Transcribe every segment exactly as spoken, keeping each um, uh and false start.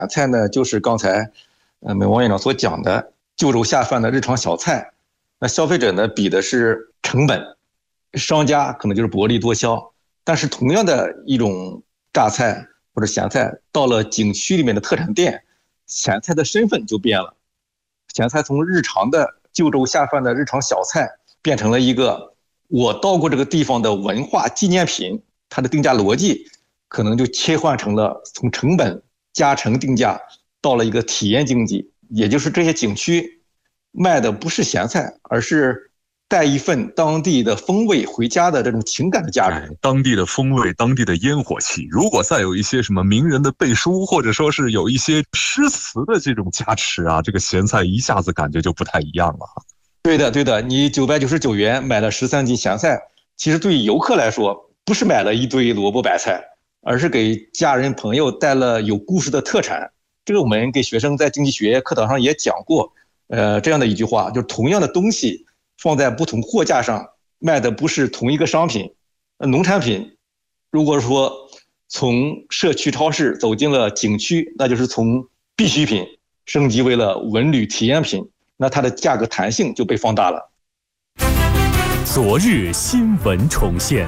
菜呢，就是刚才呃美王院长所讲的就肉下饭的日常小菜。那消费者呢比的是成本，商家可能就是薄利多销。但是同样的一种榨菜或者咸菜，到了景区里面的特产店，咸菜的身份就变了。咸菜从日常的就肉下饭的日常小菜，变成了一个我到过这个地方的文化纪念品。它的定价逻辑可能就切换成了从成本加成定价到了一个体验经济，也就是这些景区卖的不是咸菜，而是带一份当地的风味回家的这种情感的价值、 哎、当地的风味，当地的烟火气。如果再有一些什么名人的背书，或者说是有一些诗词的这种加持啊，这个咸菜一下子感觉就不太一样了。 对的对的，你九百九十九元买了十三斤咸菜，其实对于游客来说不是买了一堆萝卜白菜，而是给家人朋友带了有故事的特产。这个我们给学生在经济学课堂上也讲过，呃，这样的一句话，就是同样的东西放在不同货架上卖的不是同一个商品。呃、农产品如果说从社区超市走进了景区，那就是从必需品升级为了文旅体验品，那它的价格弹性就被放大了。 昨日新闻重现。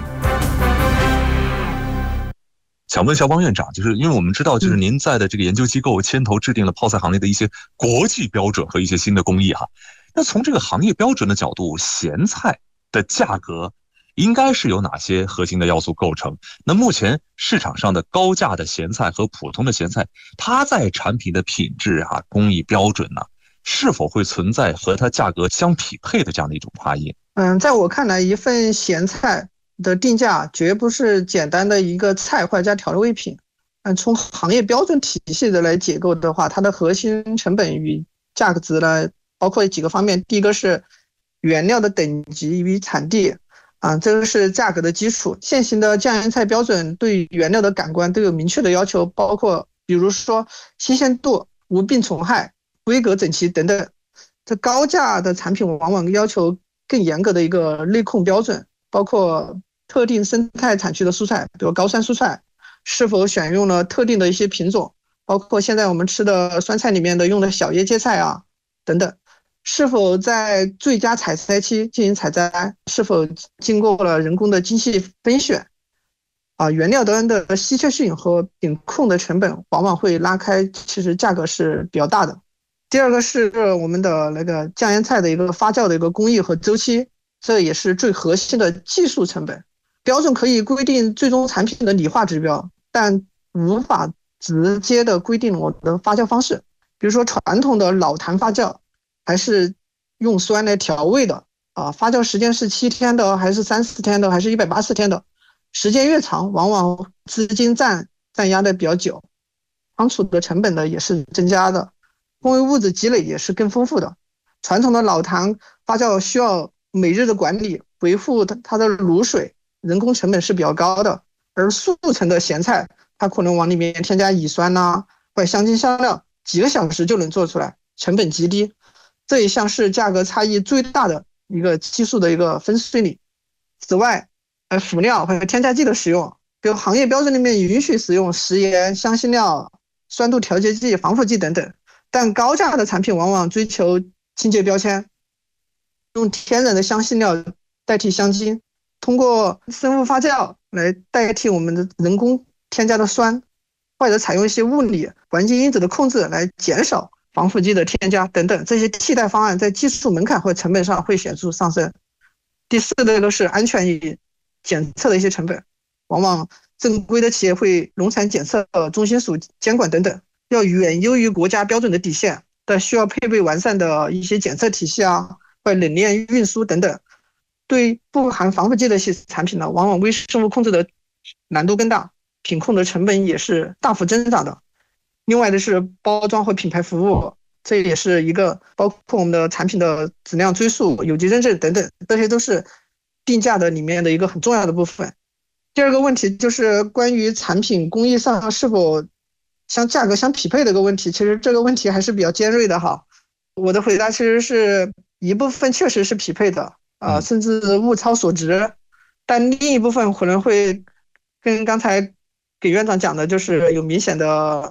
想问一下汪院长，就是因为我们知道，就是您在的这个研究机构牵头制定了泡菜行业的一些国际标准和一些新的工艺哈。那从这个行业标准的角度，咸菜的价格应该是由哪些核心的要素构成？那目前市场上的高价的咸菜和普通的咸菜，它在产品的品质啊、工艺标准呢、啊，是否会存在和它价格相匹配的这样的一种差异？ 嗯，在我看来，一份咸菜的定价绝不是简单的一个菜或者加调味品。嗯，从行业标准体系的来解构的话，它的核心成本与价格值呢，包括几个方面。第一个是原料的等级与产地，啊，这个是价格的基础。现行的酱盐菜标准对原料的感官都有明确的要求，包括比如说新鲜度、无病虫害、规格整齐等等。这高价的产品往往要求更严格的一个内控标准，包括特定生态产区的蔬菜，比如高山蔬菜，是否选用了特定的一些品种，包括现在我们吃的酸菜里面的用的小叶芥菜啊等等，是否在最佳采摘期进行采摘，是否经过了人工的精细分选啊，原料端的稀缺性和品控的成本往往会拉开，其实价格是比较大的。第二个是我们的那个酱盐菜的一个发酵的一个工艺和周期，这也是最核心的技术成本。标准可以规定最终产品的理化指标，但无法直接的规定我的发酵方式。比如说传统的老坛发酵，还是用酸来调味的啊，发酵时间是七天的，还是三四天的，还是一百八十天的？时间越长，往往资金占占压的比较久，仓储的成本呢也是增加的。工业物质积累也是更丰富的。传统的老坛发酵需要每日的管理维护它的卤水，人工成本是比较高的。而速成的咸菜，它可能往里面添加乙酸呐、或者香精香料，几个小时就能做出来，成本极低。这一项是价格差异最大的一个技术的一个分水岭。此外，呃，辅料或者添加剂的使用，比如行业标准里面允许使用食盐、香辛料、酸度调节剂、防腐剂等等。但高价的产品往往追求清洁标签，用天然的香辛料代替香精，通过生物发酵来代替我们的人工添加的酸，或者采用一些物理环境因子的控制来减少防腐剂的添加等等，这些替代方案在技术门槛或成本上会显著上升。第四个是安全与检测的一些成本，往往正规的企业会农产检测中心属监管等等，要远优于国家标准的底线，但需要配备完善的一些检测体系啊，或者冷链运输等等。对不含防腐剂的一些产品呢，往往微生物控制的难度更大，品控的成本也是大幅增长的。另外的是包装和品牌服务，这也是一个包括我们的产品的质量追溯、有机认证等等，这些都是定价的里面的一个很重要的部分。第二个问题就是关于产品工艺上是否相价格相匹配的一个问题，其实这个问题还是比较尖锐的哈。我的回答其实是一部分确实是匹配的，呃，甚至物超所值，但另一部分可能会跟刚才给院长讲的，就是有明显的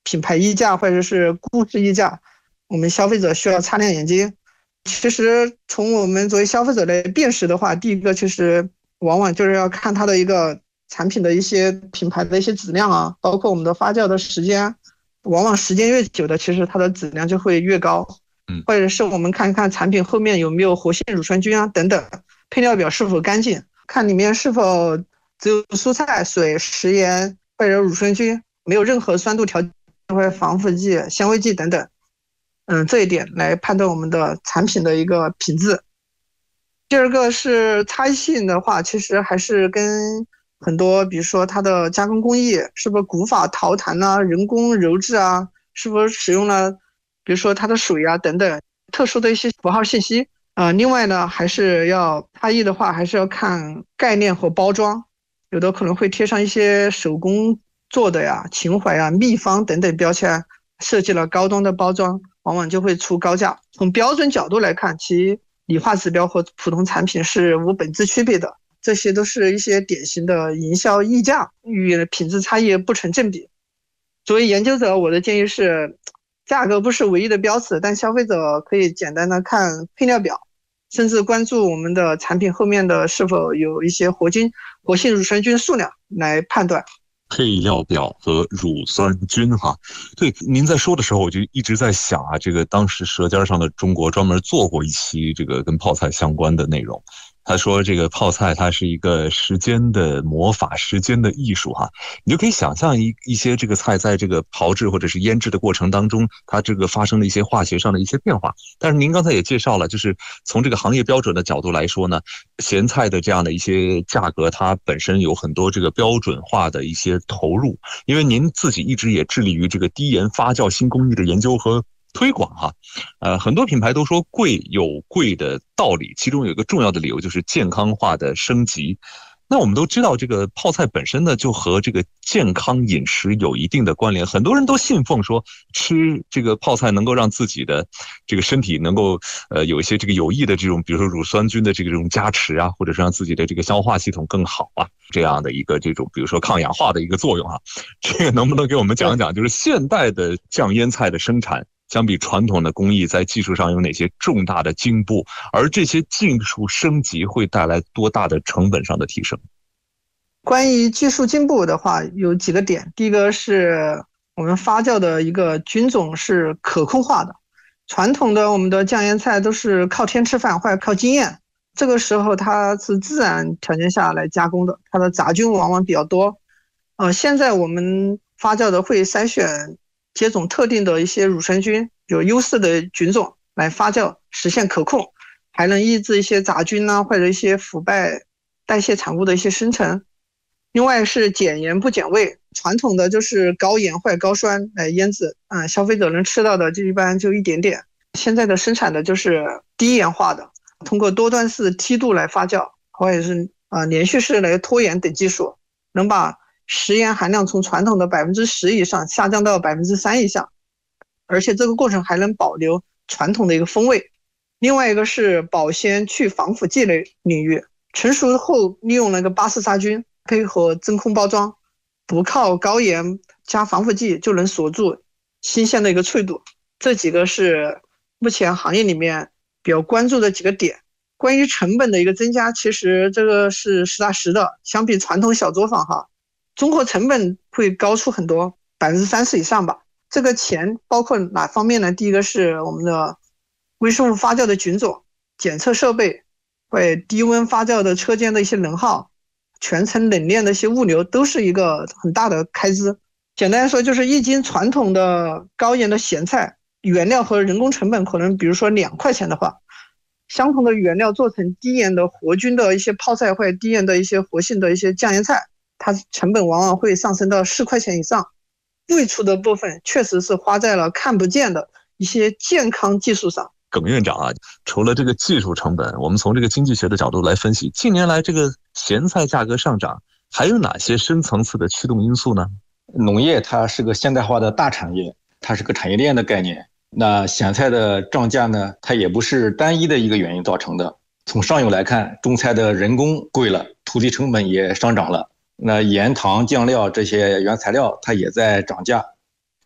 品牌溢价或者是故事溢价，我们消费者需要擦亮眼睛。其实从我们作为消费者来辨识的话，第一个其实往往就是要看它的一个产品的一些品牌的一些质量啊，包括我们的发酵的时间，往往时间越久的，其实它的质量就会越高。 嗯， 或者是我们看看产品后面有没有活性乳酸菌啊等等，配料表是否干净，看里面是否只有蔬菜、水、食盐或者乳酸菌，没有任何酸度调节或者防腐剂、香味剂等等。嗯，这一点来判断我们的产品的一个品质。第二个是差异性的话，其实还是跟很多，比如说它的加工工艺是不是古法陶坛啊、人工揉制啊，是否使用了比如说它的水啊等等特殊的一些符号信息啊、呃。另外呢，还是要差异的话，还是要看概念和包装，有的可能会贴上一些手工做的呀、情怀呀、秘方等等标签，设计了高端的包装，往往就会出高价。从标准角度来看，其理化指标和普通产品是无本质区别的，这些都是一些典型的营销溢价，与品质差异不成正比。作为研究者，我的建议是，价格不是唯一的标尺，但消费者可以简单的看配料表，甚至关注我们的产品后面的是否有一些活菌、活性乳酸菌数量来判断。 配料表和乳酸菌哈，对，您在说的时候，我就一直在想啊，这个当时《舌尖上的中国》专门做过一期这个跟泡菜相关的内容。他说这个泡菜它是一个时间的魔法，时间的艺术哈，你就可以想象一一些这个菜在这个炮制或者是腌制的过程当中，它这个发生了一些化学上的一些变化。但是您刚才也介绍了，就是从这个行业标准的角度来说呢，咸菜的这样的一些价格，它本身有很多这个标准化的一些投入，因为您自己一直也致力于这个低盐发酵新工艺的研究和推广哈，呃，很多品牌都说贵有贵的道理，其中有一个重要的理由就是健康化的升级。那我们都知道，这个泡菜本身呢，就和这个健康饮食有一定的关联。很多人都信奉说，吃这个泡菜能够让自己的这个身体能够呃有一些这个有益的这种，比如说乳酸菌的这个这种加持啊，或者是让自己的这个消化系统更好啊，这样的一个这种比如说抗氧化的一个作用啊。这个能不能给我们讲讲，就是现代的酱腌菜的生产相比传统的工艺在技术上有哪些重大的进步，而这些技术升级会带来多大的成本上的提升？ 关于技术进步的话，有几个点。第一个是我们发酵的一个菌种是可控化的，传统的我们的酱腌菜都是靠天吃饭或者靠经验，这个时候它是自然条件下来加工的，它的杂菌往往比较多。呃，现在我们发酵的会筛选接种特定的一些乳酸菌，有优势的菌种来发酵，实现可控，还能抑制一些杂菌啊或者一些腐败代谢产物的一些生成。另外是减盐不减味，传统的就是高盐或者高酸来腌制，嗯，消费者能吃到的就一般就一点点。现在的生产的就是低盐化的，通过多段式梯度来发酵，或者是呃连续式来脱盐等技术，能把食盐含量从传统的百分之十以上下降到百分之三以下，而且这个过程还能保留传统的一个风味。另外一个是保鲜去防腐剂类领域，成熟后利用那个巴氏杀菌，配合真空包装，不靠高盐加防腐剂就能锁住新鲜的一个脆度。这几个是目前行业里面比较关注的几个点。关于成本的一个增加，其实这个是实打实的，相比传统小作坊哈，中国成本会高出很多，百分之三十以上吧。这个钱包括哪方面呢？第一个是我们的微生物发酵的菌种、检测设备，会低温发酵的车间的一些能耗，全程冷链的一些物流，都是一个很大的开支。简单来说，就是一斤传统的高盐的咸菜，原料和人工成本可能比如说两块钱的话，相同的原料做成低盐的活菌的一些泡菜或者低盐的一些活性的一些酱腌菜，它成本往往会上升到四块钱以上。未出的部分确实是花在了看不见的一些健康技术上。 耿院长啊，除了这个技术成本，我们从这个经济学的角度来分析，近年来这个咸菜价格上涨，还有哪些深层次的驱动因素呢？ 农业它是个现代化的大产业，它是个产业链的概念。那咸菜的涨价呢，它也不是单一的一个原因造成的。从上游来看，种菜的人工贵了，土地成本也上涨了。那盐、糖、酱料这些原材料它也在涨价。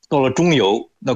到了中游，那